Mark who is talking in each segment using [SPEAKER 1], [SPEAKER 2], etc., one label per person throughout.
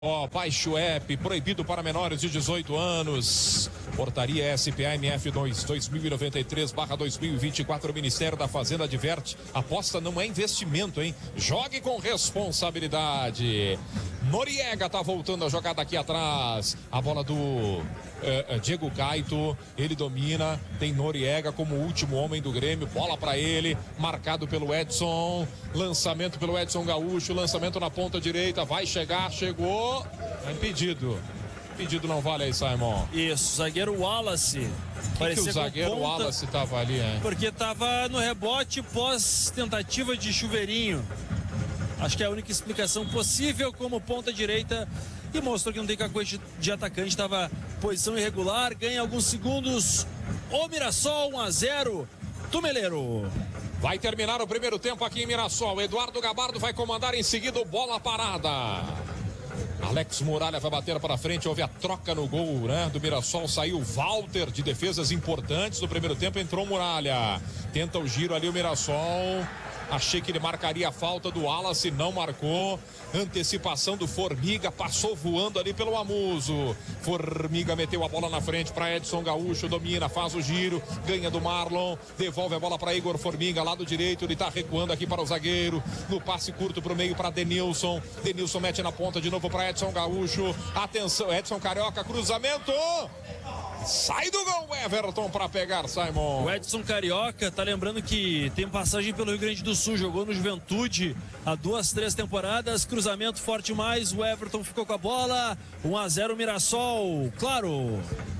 [SPEAKER 1] Baixe o app, proibido para menores de 18 anos. Portaria SPA-MF 2093/2024. Ministério da Fazenda adverte: aposta não é investimento, hein? Jogue com responsabilidade. Noriega tá voltando a jogada aqui atrás. A bola do Diego Caito, ele domina. Tem Noriega como último homem do Grêmio. Bola para ele, marcado pelo Edson. Lançamento pelo Edson Gaúcho. Lançamento na ponta direita. Vai chegar, chegou. É impedido. Impedido não vale aí, Simon.
[SPEAKER 2] Isso, zagueiro Wallace.
[SPEAKER 1] Que o zagueiro Wallace tava ali, hein?
[SPEAKER 2] Porque tava no rebote pós tentativa de chuveirinho. Acho que é a única explicação possível como ponta direita. E mostrou que não tem cacoete de atacante. Estava posição irregular. Ganha alguns segundos. O Mirassol 1-0. Tumeleiro.
[SPEAKER 1] Vai terminar o primeiro tempo aqui em Mirassol. Eduardo Gabardo vai comandar em seguida o bola parada. Alex Muralha vai bater para frente. Houve a troca no gol, né, do Mirassol. Saiu Walter de defesas importantes no primeiro tempo. Entrou Muralha. Tenta o giro ali o Mirassol. Achei que ele marcaria a falta do Wallace, não marcou. Antecipação do Formiga, passou voando ali pelo Amuso. Formiga meteu a bola na frente para Edson Gaúcho, domina, faz o giro, ganha do Marlon, devolve a bola para Igor Formiga, lado direito, ele tá recuando aqui para o zagueiro, no passe curto pro meio para Denilson. Denilson mete na ponta de novo para Edson Gaúcho. Atenção, Edson Carioca, cruzamento. Sai do gol, Everton, para pegar, Simon.
[SPEAKER 2] O Edson Carioca, tá lembrando que tem passagem pelo Rio Grande do Sul, jogou no Juventude há 2-3 temporadas, cruzamento forte mais, o Everton ficou com a bola, 1-0 Mirassol, claro.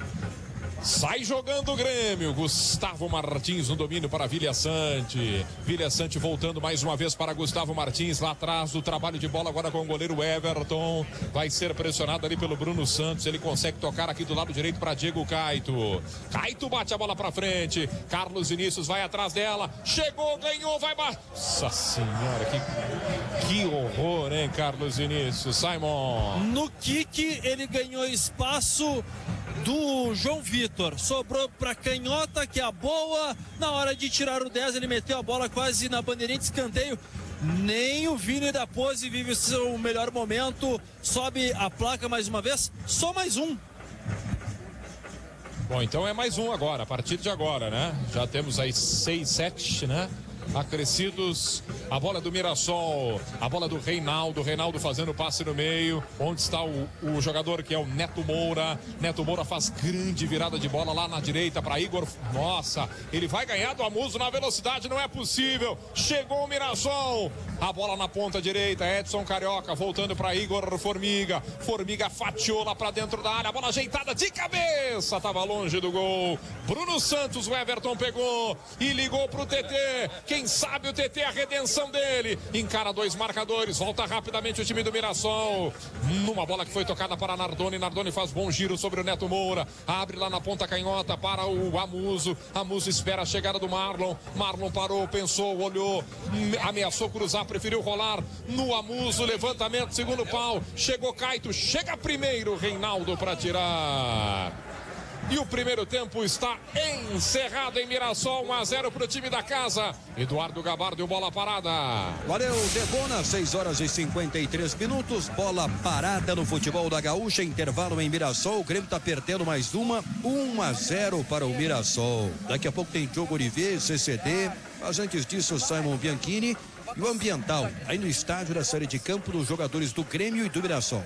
[SPEAKER 1] Sai jogando o Grêmio. Gustavo Martins no domínio para Vilha Sante. Vilha Sante voltando mais uma vez para Gustavo Martins. Lá atrás do trabalho de bola agora com o goleiro Everton. Vai ser pressionado ali pelo Bruno Santos. Ele consegue tocar aqui do lado direito para Diego Caito. Caito bate a bola para frente. Carlos Vinícius vai atrás dela. Chegou, ganhou, vai bater. Nossa senhora, que horror, hein, Carlos Vinícius. Simon.
[SPEAKER 2] No kick ele ganhou espaço do João Vitor, sobrou para Canhota, que é a boa. Na hora de tirar o 10, ele meteu a bola quase na bandeirinha de escanteio. Nem o Vini da Pose vive o seu melhor momento. Sobe a placa mais uma vez, só mais um.
[SPEAKER 1] Bom, então é mais um agora, a partir de agora, né? Já temos aí 6, 7, né? Acrescidos. A bola do Mirassol, a bola do Reinaldo fazendo passe no meio, onde está o jogador que é o Neto Moura. Neto Moura faz grande virada de bola lá na direita para Igor. Nossa, ele vai ganhar do Amuso na velocidade, não é possível. Chegou o Mirassol, a bola na ponta direita, Edson Carioca voltando para Igor Formiga. Formiga fatiou lá para dentro da área, a bola ajeitada de cabeça, estava longe do gol. Bruno Santos, o Everton pegou e ligou pro TT. Quem sabe o TT, a redenção dele. Encara dois marcadores, volta rapidamente o time do Mirassol. Numa bola que foi tocada para Nardoni. Nardoni faz bom giro sobre o Neto Moura. Abre lá na ponta canhota para o Amuso. Amuso espera a chegada do Marlon. Marlon parou, pensou, olhou, ameaçou cruzar, preferiu rolar no Amuso. Levantamento, segundo pau. Chegou Caito, chega primeiro Reinaldo para tirar. E o primeiro tempo está encerrado em Mirassol, 1-0 para o time da casa. Eduardo Gabardo, bola parada.
[SPEAKER 3] Valeu, Debona, 6 horas e 53 minutos. Bola parada no futebol da Gaúcha. Intervalo em Mirassol. O Grêmio está perdendo mais uma. 1-0 para o Mirassol. Daqui a pouco tem Diogo Olivier, CCD. Mas antes disso, Simon Bianchini e o ambiental. Aí no estádio da série de campo dos jogadores do Grêmio e do Mirassol.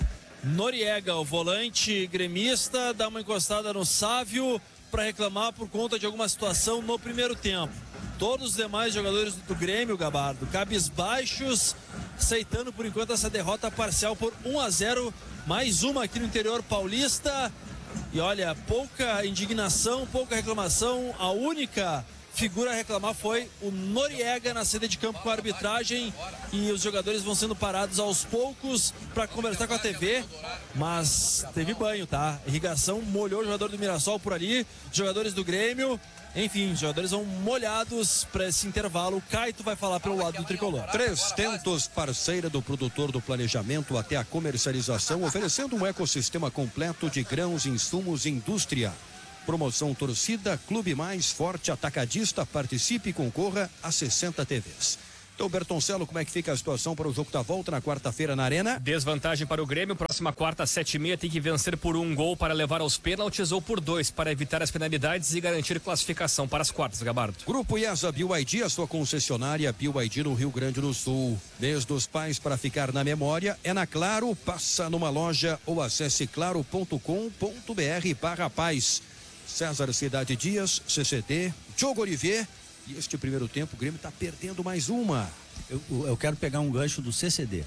[SPEAKER 2] Noriega, o volante gremista, dá uma encostada no Sávio para reclamar por conta de alguma situação no primeiro tempo. Todos os demais jogadores do Grêmio, Gabardo, cabisbaixos, aceitando por enquanto essa derrota parcial por 1-0, mais uma aqui no interior paulista. E olha, pouca indignação, pouca reclamação. A única figura a reclamar foi o Noriega na saída de campo com a arbitragem, e os jogadores vão sendo parados aos poucos para conversar com a TV, mas teve banho, tá? Irrigação molhou o jogador do Mirassol por ali, jogadores do Grêmio, enfim, os jogadores vão molhados para esse intervalo. O Caito vai falar pelo lado do tricolor.
[SPEAKER 3] 3 Tentos, parceira do produtor do planejamento até a comercialização, oferecendo um ecossistema completo de grãos e insumos e indústria. Promoção Torcida, Clube Mais Forte Atacadista, participe e concorra a 60 TVs. Então, Bertoncello, como é que fica a situação para o jogo da volta na quarta-feira na Arena?
[SPEAKER 4] Desvantagem para o Grêmio, próxima quarta, 7h30, tem que vencer por 1 gol para levar aos pênaltis ou por 2 para evitar as penalidades e garantir classificação para as quartas, Gabardo.
[SPEAKER 3] Grupo IESA BYD, a sua concessionária BYD no Rio Grande do Sul. Mês dos Pais para ficar na memória é na Claro, passa numa loja ou acesse claro.com.br/paz. César Cidade Dias, CCD, Diogo Olivier. E este primeiro tempo o Grêmio está perdendo mais uma.
[SPEAKER 5] Eu quero pegar um gancho do CCD,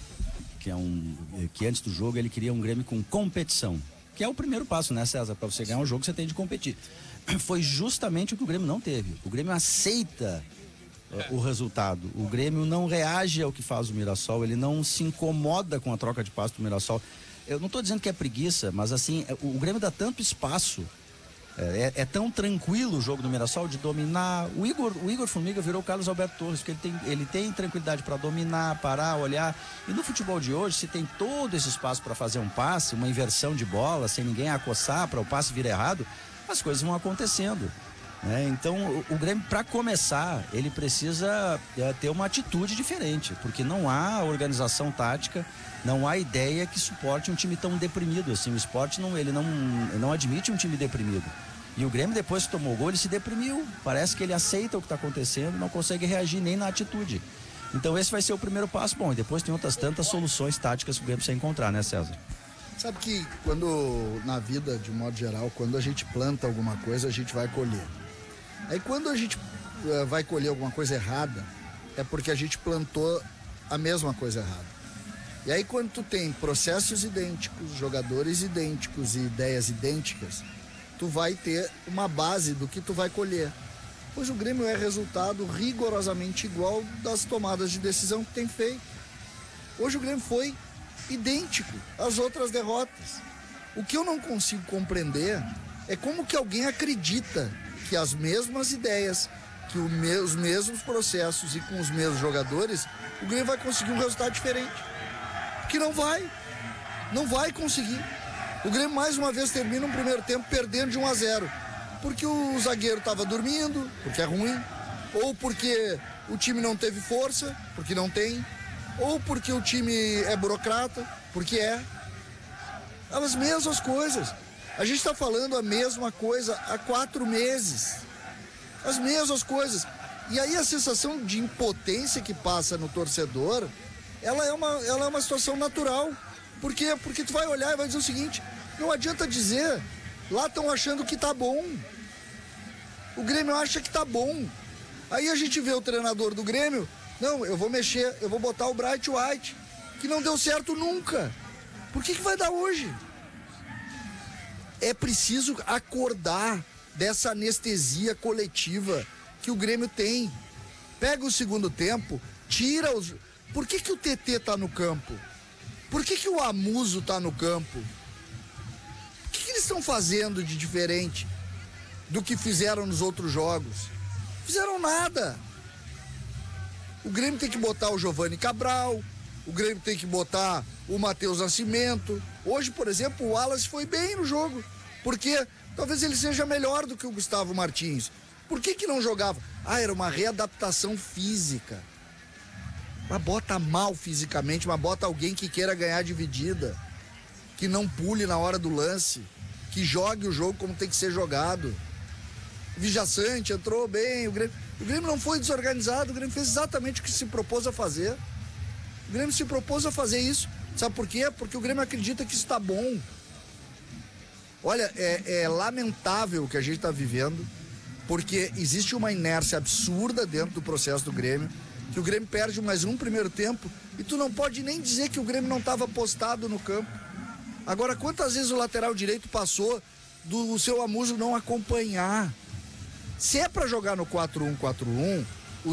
[SPEAKER 5] que antes do jogo ele queria um Grêmio com competição, que é o primeiro passo, né, César? Para você ganhar um jogo você tem de competir. Foi justamente o que o Grêmio não teve. O Grêmio aceita o resultado. O Grêmio não reage ao que faz o Mirassol, ele não se incomoda com a troca de passe do Mirassol. Eu não estou dizendo que é preguiça, mas assim, o Grêmio dá tanto espaço. É tão tranquilo o jogo do Mirassol de dominar. O Igor Formiga virou o Carlos Alberto Torres, porque ele tem tranquilidade para dominar, parar, olhar. E no futebol de hoje, se tem todo esse espaço para fazer um passe, uma inversão de bola, sem ninguém acossar para o passe vir errado, as coisas vão acontecendo. Né? Então, o Grêmio, para começar, ele precisa ter uma atitude diferente, porque não há organização tática, não há ideia que suporte um time tão deprimido. Assim, o esporte ele não admite um time deprimido. E o Grêmio, depois que tomou o gol, ele se deprimiu. Parece que ele aceita o que está acontecendo, não consegue reagir nem na atitude. Então esse vai ser o primeiro passo. Bom, e depois tem outras tantas soluções táticas que o Grêmio precisa encontrar, né, César?
[SPEAKER 6] Sabe que quando, na vida, de modo geral, quando a gente planta alguma coisa, a gente vai colher. Aí quando a gente vai colher alguma coisa errada, é porque a gente plantou a mesma coisa errada. E aí quando tu tem processos idênticos, jogadores idênticos e ideias idênticas, tu vai ter uma base do que tu vai colher. Pois o Grêmio é resultado rigorosamente igual das tomadas de decisão que tem feito. Hoje o Grêmio foi idêntico às outras derrotas. O que eu não consigo compreender é como que alguém acredita que as mesmas ideias, que os mesmos processos e com os mesmos jogadores, o Grêmio vai conseguir um resultado diferente. Que não vai conseguir. O Grêmio mais uma vez termina um primeiro tempo perdendo de 1-0, porque o zagueiro estava dormindo, porque é ruim, ou porque o time não teve força, porque não tem, ou porque o time é burocrata, porque é. As mesmas coisas. A gente está falando a mesma coisa há 4 meses. As mesmas coisas. E aí a sensação de impotência que passa no torcedor, ela é uma situação natural. Por quê? Porque tu vai olhar e vai dizer o seguinte: não adianta dizer, lá estão achando que tá bom. O Grêmio acha que tá bom. Aí a gente vê o treinador do Grêmio, não, eu vou mexer, eu vou botar o Bright White, que não deu certo nunca. Por que vai dar hoje? É preciso acordar dessa anestesia coletiva que o Grêmio tem. Pega o segundo tempo, tira os... Por que o TT tá no campo? Por que o Amuso tá no campo? O que eles estão fazendo de diferente do que fizeram nos outros jogos? Fizeram nada. O Grêmio tem que botar o Giovani Cabral, o Grêmio tem que botar o Matheus Nascimento. Hoje, por exemplo, o Wallace foi bem no jogo, porque talvez ele seja melhor do que o Gustavo Martins. Por que não jogava? Era uma readaptação física. Mas bota mal fisicamente, mas bota alguém que queira ganhar dividida, que não pule na hora do lance, que jogue o jogo como tem que ser jogado. Vijaçante entrou bem, o Grêmio não foi desorganizado, o Grêmio fez exatamente o que se propôs a fazer. O Grêmio se propôs a fazer isso. Sabe por quê? Porque o Grêmio acredita que isso está bom. Olha, é lamentável o que a gente está vivendo, porque existe uma inércia absurda dentro do processo do Grêmio, que o Grêmio perde mais um primeiro tempo e tu não pode nem dizer que o Grêmio não estava postado no campo. Agora, quantas vezes o lateral direito passou do seu Amuso não acompanhar? Se é para jogar no 4-1-4-1,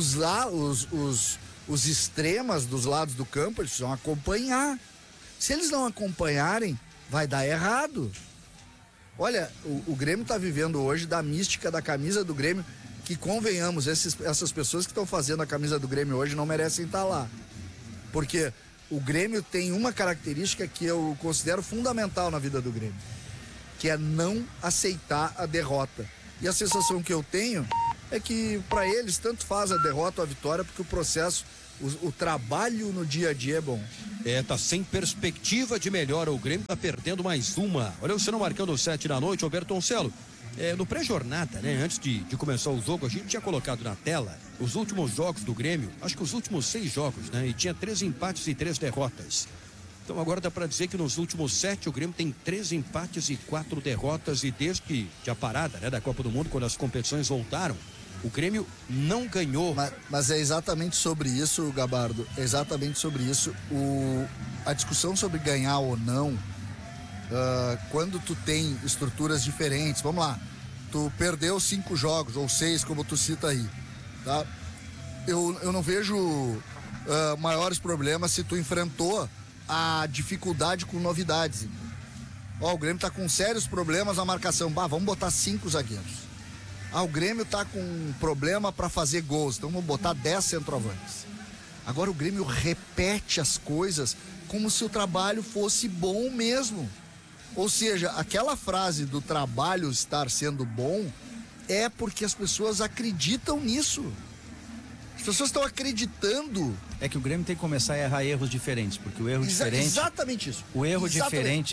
[SPEAKER 6] os extremas dos lados do campo, eles precisam acompanhar. Se eles não acompanharem, vai dar errado. Olha, o Grêmio está vivendo hoje da mística da camisa do Grêmio, que, convenhamos, essas pessoas que estão fazendo a camisa do Grêmio hoje não merecem estar lá. Porque o Grêmio tem uma característica que eu considero fundamental na vida do Grêmio, que é não aceitar a derrota. E a sensação que eu tenho é que, para eles, tanto faz a derrota ou a vitória, porque o processo o trabalho no dia a dia é bom.
[SPEAKER 3] Tá sem perspectiva de melhora. O Grêmio tá perdendo mais uma. Olha o Senão marcando 7 da noite, Alberto Bertoncello. No pré-jornada, né? Antes de começar o jogo, a gente tinha colocado na tela os últimos jogos do Grêmio, acho que os últimos 6 jogos, né? E tinha 3 empates e 3 derrotas. Então agora dá para dizer que nos últimos 7 o Grêmio tem 3 empates e 4 derrotas, e desde que a parada, né, da Copa do Mundo, quando as competições voltaram, o Grêmio não ganhou.
[SPEAKER 6] Mas é exatamente sobre isso, Gabardo, é exatamente sobre isso. A discussão sobre ganhar ou não, quando tu tem estruturas diferentes, vamos lá, tu perdeu 5 jogos, ou 6, como tu cita aí, tá? Eu não vejo maiores problemas se tu enfrentou a dificuldade com novidades. O Grêmio tá com sérios problemas na marcação. Vamos botar 5 zagueiros. O Grêmio tá com um problema para fazer gols, então vamos botar 10 centroavantes. Agora o Grêmio repete as coisas como se o trabalho fosse bom mesmo. Ou seja, aquela frase do trabalho estar sendo bom é porque as pessoas acreditam nisso. As pessoas estão acreditando.
[SPEAKER 5] É que o Grêmio tem que começar a errar erros diferentes, porque o erro diferente...
[SPEAKER 6] Exatamente isso.
[SPEAKER 5] O erro diferente...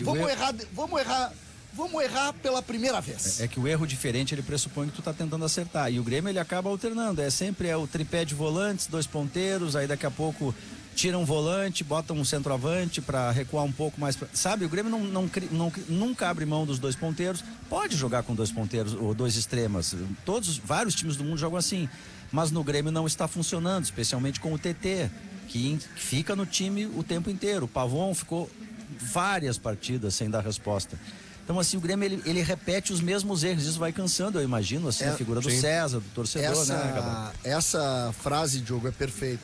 [SPEAKER 6] Vamos errar pela primeira vez.
[SPEAKER 5] É que o erro diferente, ele pressupõe que tu tá tentando acertar. E o Grêmio, ele acaba alternando. Sempre o tripé de volantes, 2 ponteiros, aí daqui a pouco tira um volante, bota um centroavante para recuar um pouco mais. Sabe, o Grêmio nunca abre mão dos 2 ponteiros. Pode jogar com 2 ponteiros ou 2 extremas. Vários times do mundo jogam assim. Mas no Grêmio não está funcionando, especialmente com o TT, que fica no time o tempo inteiro. O Pavon ficou várias partidas sem dar resposta. Então, assim, o Grêmio, ele repete os mesmos erros, isso vai cansando, eu imagino, assim, a figura do César, do torcedor, né?
[SPEAKER 6] Essa frase, Diogo, é perfeita.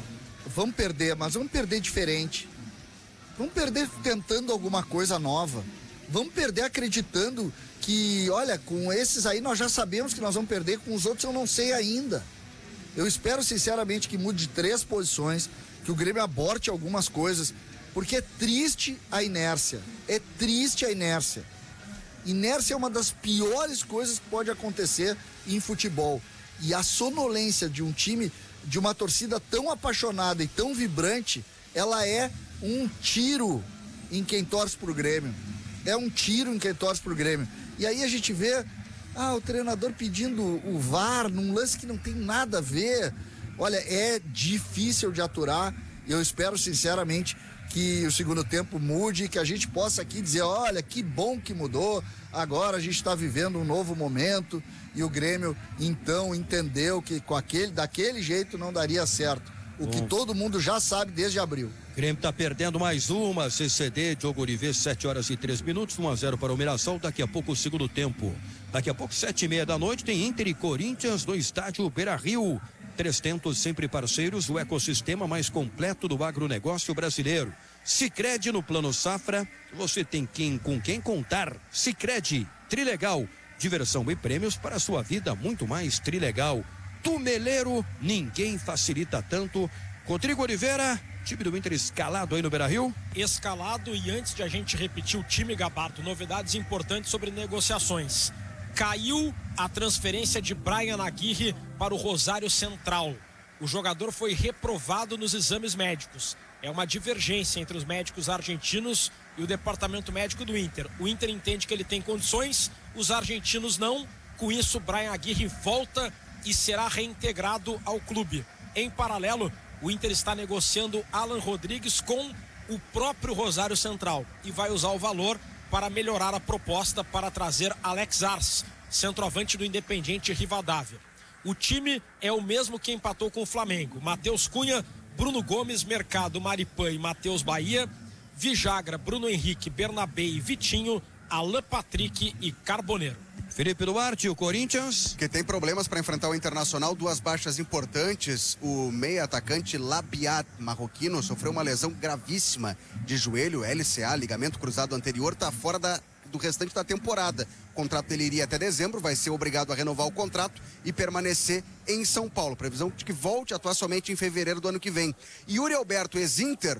[SPEAKER 6] Vamos perder, mas vamos perder diferente. Vamos perder tentando alguma coisa nova. Vamos perder acreditando que, olha, com esses aí nós já sabemos que nós vamos perder, com os outros eu não sei ainda. Eu espero, sinceramente, que mude de 3 posições, que o Grêmio aborte algumas coisas, porque é triste a inércia. É triste a inércia. Inércia é uma das piores coisas que pode acontecer em futebol. E a sonolência de um time, de uma torcida tão apaixonada e tão vibrante, ela é um tiro em quem torce pro Grêmio. É um tiro em quem torce pro Grêmio. E aí a gente vê, o treinador pedindo o VAR num lance que não tem nada a ver. Olha, é difícil de aturar. Eu espero, sinceramente, que o segundo tempo mude, que a gente possa aqui dizer, olha, que bom que mudou, agora a gente está vivendo um novo momento, e o Grêmio, então, entendeu que daquele jeito não daria certo. O que todo mundo já sabe desde abril.
[SPEAKER 3] O Grêmio tá perdendo mais uma. CCD, Diogo Oliveira, 7 horas e 3 minutos, 1-0 para o Mirassol. Daqui a pouco o segundo tempo. Daqui a pouco, 7:30 da noite, tem Inter e Corinthians no estádio Beira-Rio. 3 tentos sempre parceiros, o ecossistema mais completo do agronegócio brasileiro. Sicredi no Plano Safra, você tem com quem contar. Sicredi, Trilegal, diversão e prêmios para a sua vida muito mais Trilegal. Tumeleiro, ninguém facilita tanto. Rodrigo Oliveira, time do Inter escalado aí no Beira-Rio?
[SPEAKER 7] Escalado, e antes de a gente repetir o time, Gabardo, novidades importantes sobre negociações. Caiu a transferência de Brian Aguirre para o Rosário Central. O jogador foi reprovado nos exames médicos. É uma divergência entre os médicos argentinos e o departamento médico do Inter. O Inter entende que ele tem condições, os argentinos não. Com isso, Brian Aguirre volta e será reintegrado ao clube. Em paralelo, o Inter está negociando Alan Rodrigues com o próprio Rosário Central e vai usar o valor para melhorar a proposta para trazer Alex Ars, centroavante do Independiente Rivadavia. O time é o mesmo que empatou com o Flamengo. Matheus Cunha, Bruno Gomes, Mercado, Maripã e Matheus Bahia, Vijagra, Bruno Henrique, Bernabé e Vitinho, Alan Patrick e Carboneiro.
[SPEAKER 3] Felipe Duarte, o Corinthians,
[SPEAKER 8] que tem problemas para enfrentar o Internacional, 2 baixas importantes. O meia atacante Labiat, marroquino, sofreu uma lesão gravíssima de joelho, LCA, ligamento cruzado anterior, está fora do restante da temporada. O contrato dele iria até dezembro, vai ser obrigado a renovar o contrato e permanecer em São Paulo. Previsão de que volte a atuar somente em fevereiro do ano que vem. Yuri Alberto, ex-Inter,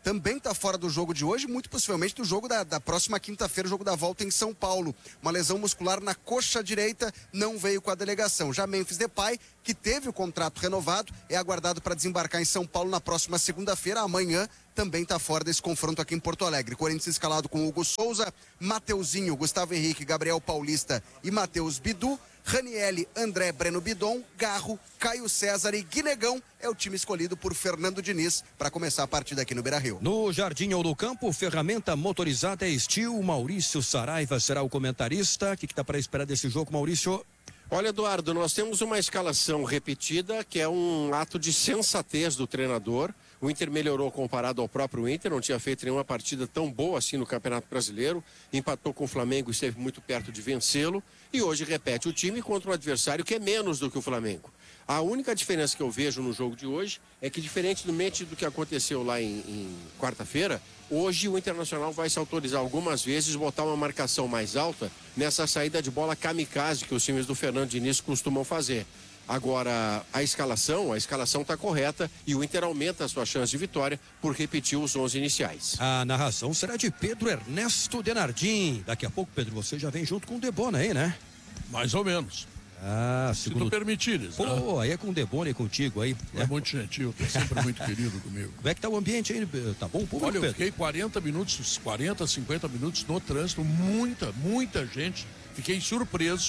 [SPEAKER 8] também está fora do jogo de hoje, muito possivelmente do jogo da próxima quinta-feira, o jogo da volta em São Paulo. Uma lesão muscular na coxa direita, não veio com a delegação. Já Memphis Depay, que teve o contrato renovado, é aguardado para desembarcar em São Paulo na próxima segunda-feira. Amanhã também está fora desse confronto aqui em Porto Alegre. Corinthians escalado com Hugo Souza, Mateuzinho, Gustavo Henrique, Gabriel Paulista e Matheus Bidu. Ranielli, André, Breno Bidon, Garro, Caio César e Guinegão é o time escolhido por Fernando Diniz para começar a partida aqui no Beira-Rio.
[SPEAKER 3] No jardim ou no campo, ferramenta motorizada é Steel. Maurício Saraiva será o comentarista. O que está para esperar desse jogo, Maurício?
[SPEAKER 9] Olha, Eduardo, nós temos uma escalação repetida, que é um ato de sensatez do treinador. O Inter melhorou comparado ao próprio Inter, não tinha feito nenhuma partida tão boa assim no Campeonato Brasileiro. Empatou com o Flamengo e esteve muito perto de vencê-lo. E hoje repete o time contra um adversário que é menos do que o Flamengo. A única diferença que eu vejo no jogo de hoje é que, diferentemente do que aconteceu lá em quarta-feira, hoje o Internacional vai se autorizar algumas vezes botar uma marcação mais alta nessa saída de bola kamikaze que os times do Fernando Diniz costumam fazer. Agora, a escalação está correta e o Inter aumenta a sua chance de vitória por repetir os 11 iniciais.
[SPEAKER 3] A narração será de Pedro Ernesto Denardim. Daqui a pouco, Pedro, você já vem junto com o Debona aí, né?
[SPEAKER 10] Mais ou menos.
[SPEAKER 3] Ah,
[SPEAKER 10] se tu permitires.
[SPEAKER 3] Pô, aí é com o Debona e contigo aí.
[SPEAKER 10] É muito gentil, tu é sempre muito querido comigo.
[SPEAKER 3] Como é que tá o ambiente aí? Tá bom o público,
[SPEAKER 10] Olha, eu
[SPEAKER 3] Pedro?
[SPEAKER 10] fiquei 40 minutos, 50 minutos no trânsito, muita gente. Fiquei surpreso.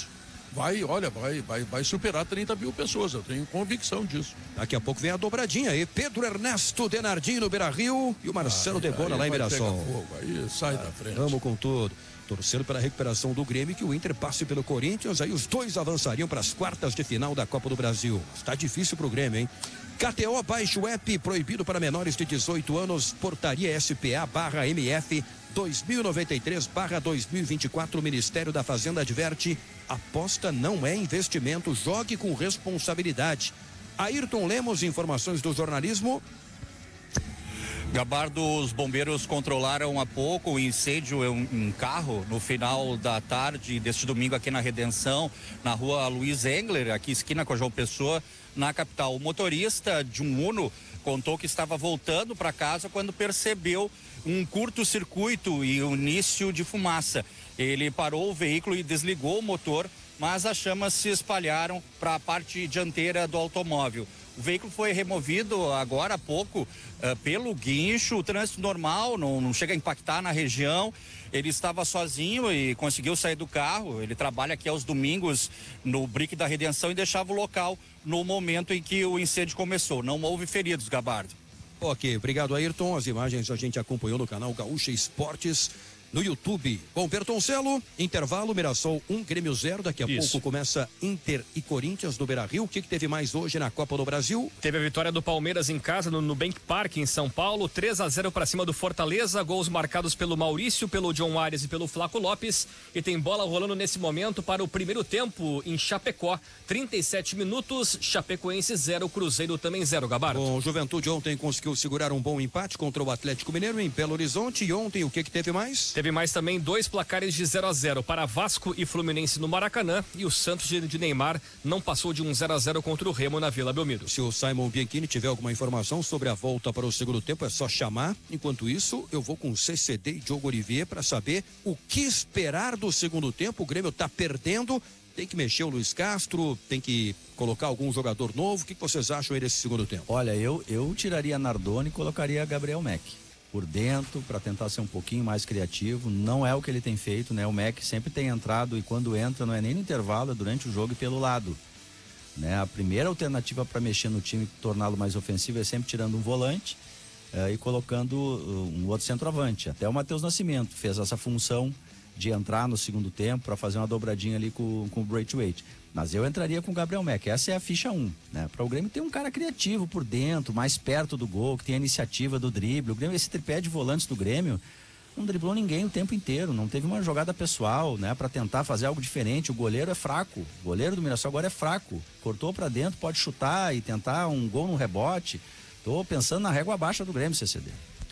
[SPEAKER 10] Vai superar 30 mil pessoas, eu tenho convicção disso.
[SPEAKER 3] Daqui a pouco vem a dobradinha aí, Pedro Ernesto Denardim no Beira-Rio e o Marcelo Debona lá em Mirassol.
[SPEAKER 10] Fogo, aí sai da frente.
[SPEAKER 3] Vamos com tudo. Torcendo pela recuperação do Grêmio, que o Inter passe pelo Corinthians, aí os dois avançariam para as quartas de final da Copa do Brasil. Está difícil pro Grêmio, hein? KTO, baixe o app, proibido para menores de 18 anos, portaria SPA/MF 2093/2024, Ministério da Fazenda adverte, aposta não é investimento, jogue com responsabilidade. Ayrton Lemos, informações do jornalismo.
[SPEAKER 11] Gabardo, os bombeiros controlaram há pouco o incêndio em um carro no final da tarde deste domingo aqui na Redenção, na rua Luiz Engler, aqui esquina com a João Pessoa, na capital. O motorista de um Uno contou que estava voltando para casa quando percebeu um curto-circuito e um início de fumaça. Ele parou o veículo e desligou o motor, mas as chamas se espalharam para a parte dianteira do automóvel. O veículo foi removido agora há pouco pelo guincho, o trânsito normal, não chega a impactar na região. Ele estava sozinho e conseguiu sair do carro. Ele trabalha aqui aos domingos no Brick da Redenção e deixava o local no momento em que o incêndio começou. Não houve feridos, Gabardo.
[SPEAKER 3] Ok, obrigado, Ayrton. As imagens a gente acompanhou no canal Gaúcha Esportes no YouTube. Bom, Bertoncello, intervalo, Mirassol 1, Grêmio 0. Daqui a pouco começa Inter e Corinthians no Beira-Rio. O que teve mais hoje na Copa do Brasil?
[SPEAKER 4] Teve a vitória do Palmeiras em casa no Nubank Park em São Paulo, 3-0 para cima do Fortaleza, gols marcados pelo Maurício, pelo John Ares e pelo Flaco Lopes, e tem bola rolando nesse momento para o primeiro tempo em Chapecó, 37 minutos, Chapecoense 0, Cruzeiro também 0, Gabardo.
[SPEAKER 3] Bom, Juventude ontem conseguiu segurar um bom empate contra o Atlético Mineiro em Belo Horizonte, e ontem o que teve mais?
[SPEAKER 4] Teve mais também 2 placares de 0-0 para Vasco e Fluminense no Maracanã, e o Santos de Neymar não passou de um 0-0 contra o Remo na Vila Belmiro.
[SPEAKER 3] Se o Simon Bianchini tiver alguma informação sobre a volta para o segundo tempo, é só chamar. Enquanto isso, eu vou com CCD e Diogo Olivier para saber o que esperar do segundo tempo. O Grêmio está perdendo, tem que mexer o Luiz Castro, tem que colocar algum jogador novo. O que vocês acham aí desse segundo tempo?
[SPEAKER 5] Olha, eu tiraria Nardoni e colocaria Gabriel Mack por dentro, para tentar ser um pouquinho mais criativo. Não é o que ele tem feito, né? O Mack sempre tem entrado, e quando entra não é nem no intervalo, é durante o jogo e pelo lado, né? A primeira alternativa para mexer no time, torná-lo mais ofensivo, é sempre tirando um volante e colocando um outro centroavante. Até o Matheus Nascimento fez essa função de entrar no segundo tempo para fazer uma dobradinha ali com o Braithwaite. Mas eu entraria com o Gabriel Mack. Essa é a ficha 1, né? Para o Grêmio ter um cara criativo por dentro, mais perto do gol, que tem a iniciativa do drible. O Grêmio, esse tripé de volantes do Grêmio, não driblou ninguém o tempo inteiro, não teve uma jogada pessoal, né? Para tentar fazer algo diferente. O goleiro é fraco, o goleiro do Mirassol agora é fraco. Cortou para dentro, pode chutar e tentar um gol no rebote. Tô pensando na régua baixa do Grêmio, CCD.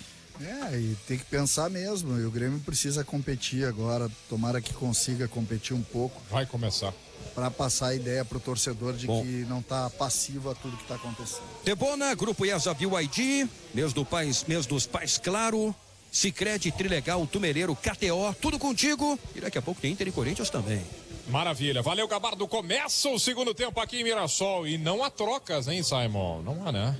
[SPEAKER 6] E tem que pensar mesmo, e o Grêmio precisa competir agora, tomara que consiga competir um pouco.
[SPEAKER 1] Vai começar.
[SPEAKER 6] para passar a ideia para o torcedor de que não está passivo a tudo que está acontecendo.
[SPEAKER 3] Debona, Grupo IESA BYD, mês dos pais, claro, Sicredi, Trilegal, Tumeleiro, KTO, tudo contigo. E daqui a pouco tem Inter e Corinthians também.
[SPEAKER 1] Maravilha, valeu, Gabardo. Começa o segundo tempo aqui em Mirassol e não há trocas, hein, Simon? Não há, né?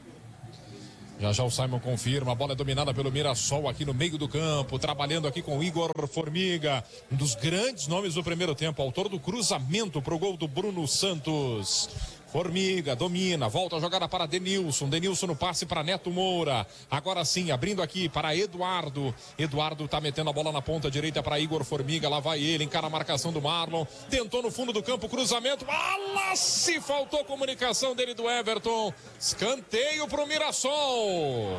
[SPEAKER 1] Já o Simon confirma, a bola é dominada pelo Mirassol aqui no meio do campo, trabalhando aqui com Igor Formiga, um dos grandes nomes do primeiro tempo, autor do cruzamento pro gol do Bruno Santos. Formiga domina, volta a jogada para Denilson no passe para Neto Moura, agora sim, abrindo aqui para Eduardo tá metendo a bola na ponta direita para Igor Formiga, lá vai ele, encara a marcação do Marlon, tentou no fundo do campo, cruzamento, se faltou comunicação dele do Everton, escanteio pro Mirassol,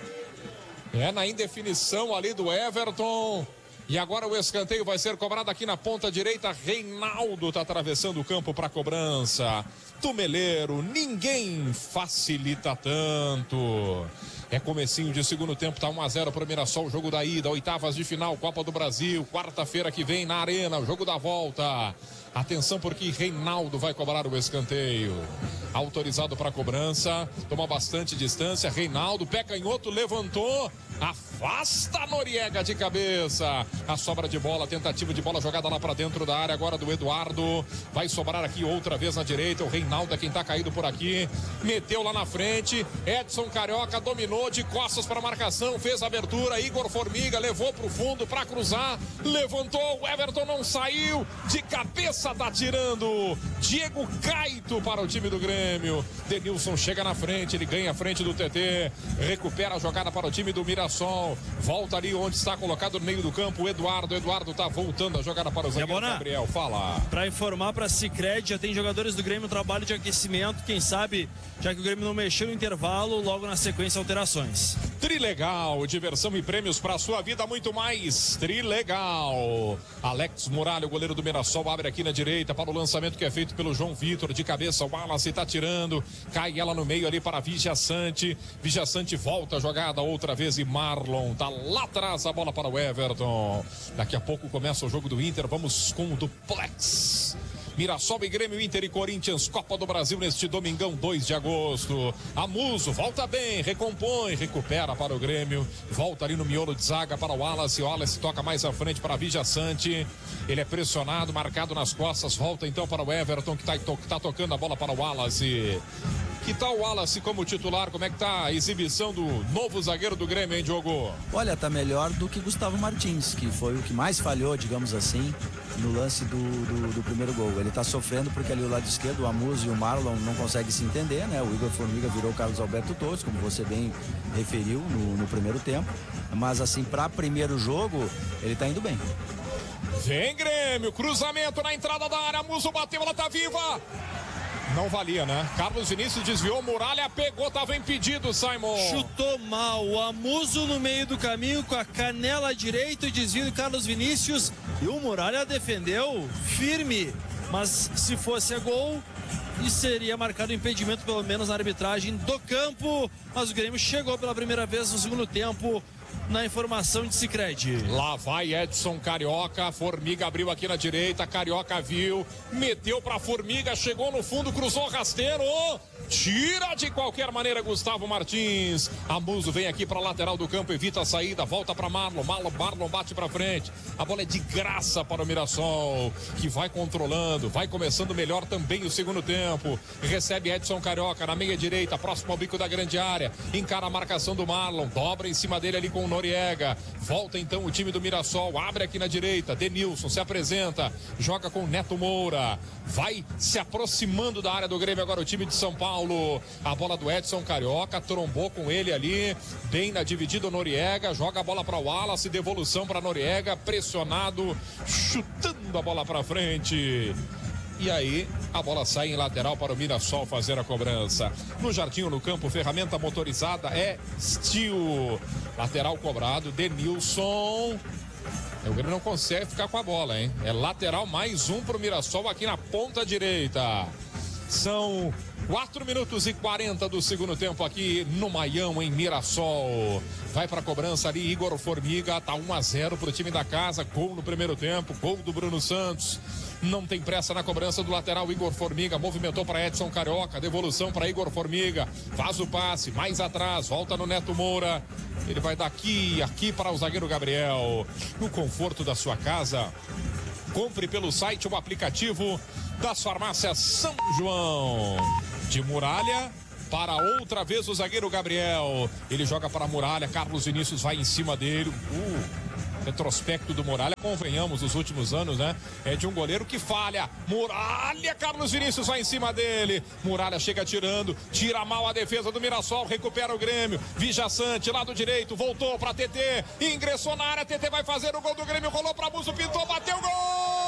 [SPEAKER 1] na indefinição ali do Everton. E agora o escanteio vai ser cobrado aqui na ponta direita. Reinaldo está atravessando o campo para cobrança. Tumeleiro, ninguém facilita tanto. É comecinho de segundo tempo, tá 1-0 para o Mirassol, jogo da ida, oitavas de final, Copa do Brasil, quarta-feira que vem na Arena, o jogo da volta. Atenção porque Reinaldo vai cobrar o escanteio. Autorizado para cobrança, toma bastante distância, Reinaldo, pé canhoto, levantou, afasta Noriega de cabeça. A sobra de bola, tentativa de bola jogada lá para dentro da área, agora do Eduardo. Vai sobrar aqui outra vez na direita, o Reinaldo é quem tá caído por aqui. Meteu lá na frente, Edson Carioca dominou de costas para a marcação, fez a abertura, Igor Formiga levou pro fundo para cruzar, levantou, o Everton não saiu, de cabeça tá tirando Diego Caito para o time do Grêmio. Denilson chega na frente, ele ganha a frente do TT, recupera a jogada para o time do Mirassol, volta ali onde está colocado no meio do campo o Eduardo tá voltando a jogada para o zagueiro Gabriel, fala.
[SPEAKER 2] Para informar para a Sicredi, já tem jogadores do Grêmio no trabalho de aquecimento, quem sabe, já que o Grêmio não mexeu no intervalo, logo na sequência alterações.
[SPEAKER 1] Trilegal, diversão e prêmios para sua vida, muito mais. Trilegal. Alex Muralha, o goleiro do Mirassol, abre aqui na direita para o lançamento que é feito pelo João Vitor, de cabeça, o Wallace tá tirando, cai ela no meio ali para Vigia Sante volta a jogada outra vez e Marlon tá lá atrás, a bola para o Everton. Daqui a pouco começa o jogo do Inter, vamos com o duplex. Mirassol e Grêmio, Inter e Corinthians, Copa do Brasil neste domingão 2 de agosto. Amuso volta bem, recompõe, recupera para o Grêmio, volta ali no miolo de zaga para o Wallace toca mais à frente para Vigia Sante, ele é pressionado, marcado nas costas, volta então para o Everton que tá tocando a bola para o Wallace. Que tal o Wallace como titular? Como é que tá a exibição do novo zagueiro do Grêmio, hein, Diogo?
[SPEAKER 5] Olha, tá melhor do que Gustavo Martins, que foi o que mais falhou, digamos assim, no lance do primeiro gol. Ele tá sofrendo porque ali o lado esquerdo, o Amuso e o Marlon não conseguem se entender, né? O Igor Formiga virou o Carlos Alberto Torres, como você bem referiu no primeiro tempo. Mas assim, para primeiro jogo, ele tá indo bem.
[SPEAKER 1] Vem Grêmio, cruzamento na entrada da área, Amuso bateu, ela tá viva. Não valia, né? Carlos Vinícius desviou, Muralha pegou, tava impedido, Simon.
[SPEAKER 2] Chutou mal, o Amuso no meio do caminho com a canela direita, o desvio de Carlos Vinícius e o Muralha defendeu firme, mas se fosse gol, e seria marcado impedimento pelo menos na arbitragem do campo, mas o Grêmio chegou pela primeira vez no segundo tempo. Na informação de Sicredi.
[SPEAKER 1] Lá vai Edson Carioca, Formiga abriu aqui na direita, Carioca viu, meteu pra Formiga, chegou no fundo, cruzou rasteiro, tira de qualquer maneira Gustavo Martins. Amuso vem aqui pra lateral do campo, evita a saída, volta pra Marlon bate pra frente, a bola é de graça para o Mirassol, que vai controlando, vai começando melhor também o segundo tempo, recebe Edson Carioca na meia direita, próximo ao bico da grande área, encara a marcação do Marlon, dobra em cima dele ali com o Noriega, volta então o time do Mirassol, abre aqui na direita, Denilson se apresenta, joga com Neto Moura, vai se aproximando da área do Grêmio agora o time de São Paulo, a bola do Edson Carioca, trombou com ele ali, bem na dividida o Noriega, joga a bola para o Wallace, devolução para Noriega, pressionado, chutando a bola para frente. E aí, a bola sai em lateral para o Mirassol fazer a cobrança. No jardim, no campo, ferramenta motorizada é Steel. Lateral cobrado, Denilson. O Grêmio não consegue ficar com a bola, hein? É lateral mais um para o Mirassol aqui na ponta direita. São 4 minutos e 40 do segundo tempo aqui no Maião, em Mirassol. Vai para a cobrança ali, Igor Formiga, tá 1-0 pro time da casa, gol no primeiro tempo, gol do Bruno Santos. Não tem pressa na cobrança do lateral, Igor Formiga movimentou para Edson Carioca, devolução para Igor Formiga, faz o passe, mais atrás, volta no Neto Moura. Ele vai daqui, aqui para o zagueiro Gabriel. No conforto da sua casa, compre pelo site o aplicativo das farmácias São João. De Muralha para outra vez o zagueiro Gabriel. Ele joga para a Muralha, Carlos Vinícius vai em cima dele. Retrospecto do Muralha, convenhamos, os últimos anos, né? É de um goleiro que falha. Muralha, Carlos Vinícius vai em cima dele. Muralha chega tirando, tira mal a defesa do Mirassol, recupera o Grêmio. Vijaçante, lado direito, voltou para TT, ingressou na área, TT vai fazer o gol do Grêmio, rolou para Musso, pintou, bateu, gol!